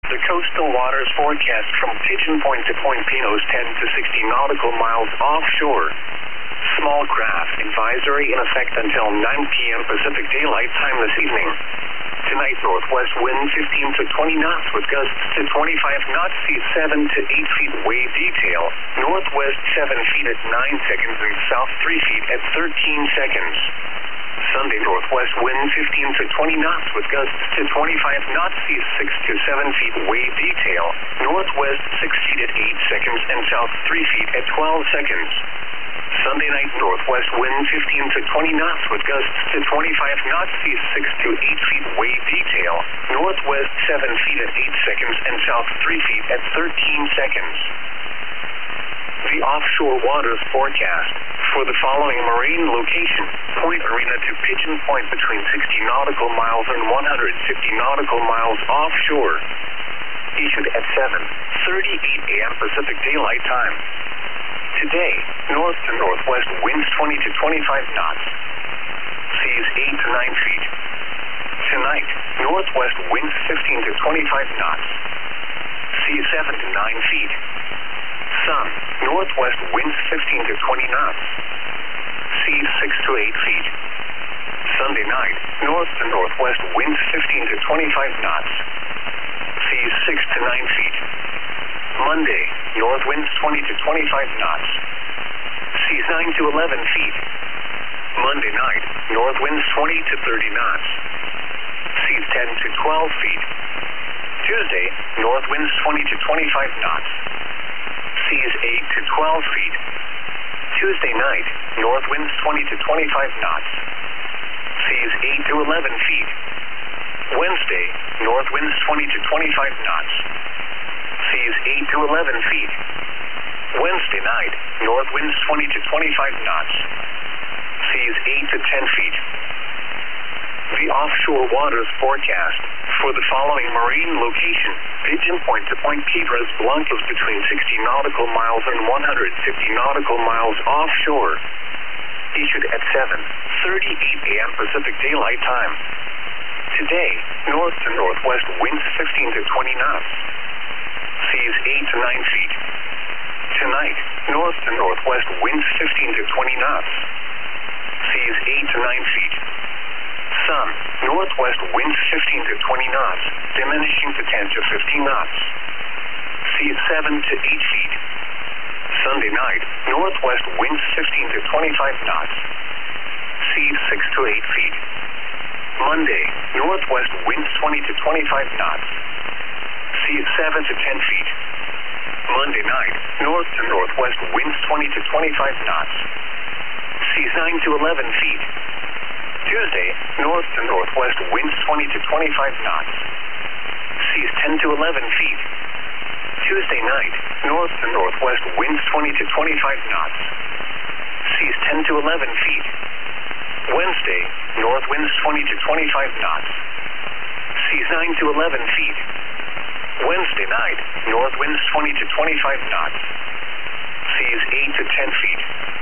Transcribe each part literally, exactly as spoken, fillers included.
The coastal waters forecast from Pigeon Point to Point Pinos, ten to sixty nautical miles offshore. Small craft advisory in effect until nine p m Pacific Daylight Time this evening. Tonight, northwest wind fifteen to twenty knots with gusts to twenty-five knots, seas seven to eight feet, wave detail. Northwest seven feet at nine seconds and south three feet at thirteen seconds. Sunday, northwest wind fifteen to twenty knots with gusts to twenty-five knots, seas six to seven feet, wave detail. Northwest six feet at eight seconds and south three feet at twelve seconds. Sunday night, northwest wind fifteen to twenty knots with gusts to twenty-five knots, seas six to eight feet, wave detail. Northwest seven feet at eight seconds and south three feet at thirteen seconds. The offshore waters forecast for the following marine location: Point Arena to Pigeon Point between sixty nautical miles and one hundred fifty nautical miles offshore. Issued at seven thirty-eight a m Pacific Daylight Time. Today, north to northwest winds twenty to twenty-five knots. Seas eight to nine feet. Tonight, northwest winds fifteen to twenty-five knots. Seas seven to nine feet. Sun, northwest winds fifteen to twenty knots. Seas six to eight feet. Sunday night, north to northwest winds fifteen to twenty-five knots. Seas six to nine feet. Monday, north winds twenty to twenty-five knots. Seas nine to eleven feet. Monday night, north winds twenty to thirty knots. Seas ten to twelve feet. Tuesday, north winds twenty to twenty-five knots. Seas eight to twelve feet. Tuesday night, north winds twenty to twenty-five knots. Seas eight to eleven feet. Wednesday, north winds twenty to twenty-five knots. Seas eight to eleven feet. Wednesday night, north winds twenty to twenty-five knots. Seas eight to ten feet. The offshore waters forecast for the following marine location: Pigeon Point to Point Piedras Blancas between sixty nautical miles and one hundred fifty nautical miles offshore. Issued at seven thirty-eight a m Pacific Daylight Time. Today, north to northwest winds fifteen to twenty knots. Seas eight to nine feet. Tonight, north to northwest winds fifteen to twenty knots. Seas eight to nine feet. Sun, northwest winds fifteen to twenty knots, diminishing to ten to fifteen knots. Seas seven to eight feet. Sunday night, northwest winds fifteen to twenty-five knots. Seas six to eight feet. Monday, northwest winds twenty to twenty-five knots. Seas seven to ten feet. Monday night, north to northwest winds twenty to twenty-five knots. Seas nine to eleven feet. Tuesday, north to northwest winds twenty to twenty-five knots. Seas ten to eleven feet. Tuesday night, north to northwest winds twenty to twenty-five knots. Seas ten to eleven feet. Wednesday, north winds twenty to twenty-five knots. Seas nine to eleven feet. Wednesday night, north winds twenty to twenty-five knots. Seas eight to ten feet.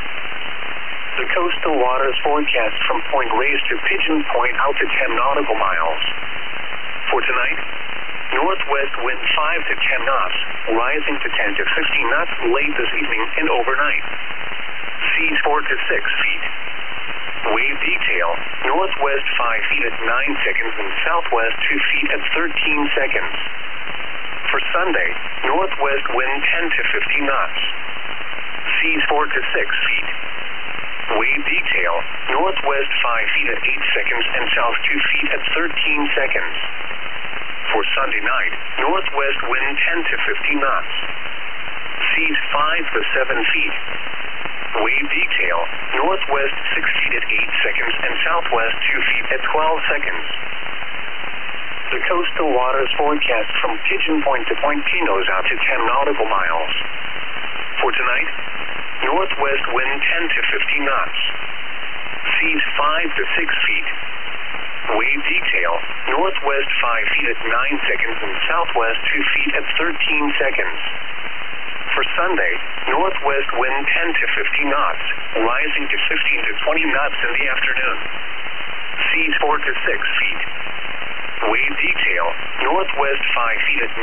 The coastal waters forecast from Point Reyes to Pigeon Point out to ten nautical miles. For tonight, northwest wind five to ten knots, rising to ten to fifteen knots late this evening and overnight. Seas four to six feet. Wave detail, northwest five feet at nine seconds and southwest two feet at thirteen seconds. For Sunday, northwest wind ten to fifteen knots. Seas four to six feet. Wave detail, northwest five feet at eight seconds and south two feet at thirteen seconds. For Sunday night, northwest wind ten to fifteen knots. Seas five to seven feet. Wave detail, northwest six feet at eight seconds and southwest two feet at twelve seconds. The coastal waters forecast from Pigeon Point to Point Pinos out to ten nautical miles. For tonight, northwest wind ten to fifteen knots. Seas five to six feet. Wave detail, northwest five feet at nine seconds and southwest two feet at thirteen seconds. For Sunday, northwest wind ten to fifteen knots, rising to fifteen to twenty knots in the afternoon. Seas four to six feet. Wave detail, northwest five feet at